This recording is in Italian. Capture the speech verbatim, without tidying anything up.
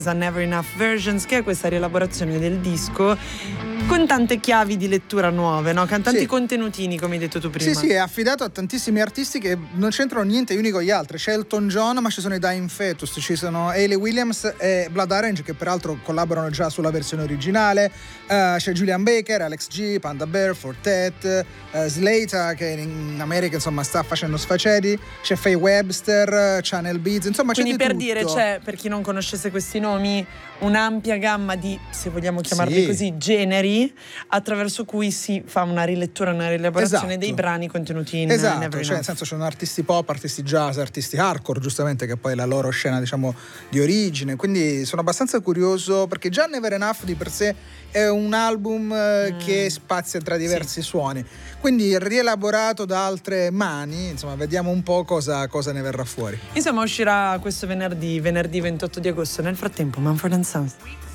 Never Enough Versions, che è questa rielaborazione del disco con tante chiavi di lettura nuove, no? Con tanti sì. contenutini, come hai detto tu prima. Sì, sì, è affidato a tantissimi artisti che non c'entrano niente gli uni con gli altri. C'è Elton John, ma ci sono i Dying Fetus, ci sono Hayley Williams e Blood Orange, che peraltro collaborano già sulla versione originale. Uh, c'è Julian Baker, Alex G, Panda Bear, Fortet, uh, Slater, che in America insomma sta facendo sfacedi. C'è Faye Webster, Channel Beats, insomma Quindi c'è di per tutto. dire, c'è, per chi non conoscesse questi nomi, un'ampia gamma di, se vogliamo chiamarli sì. così, generi attraverso cui si fa una rilettura, una rielaborazione esatto. dei brani contenuti in esatto, Never cioè Enough. nel senso ci sono artisti pop, artisti jazz, artisti hardcore, giustamente, che poi è la loro scena diciamo di origine, quindi sono abbastanza curioso perché già Never Enough di per sé è un album eh, mm. che spazia tra diversi sì. suoni, quindi rielaborato da altre mani, insomma vediamo un po' cosa, cosa ne verrà fuori. Insomma uscirà questo venerdì venerdì ventotto di agosto. Nel frattempo Mumford and Sons.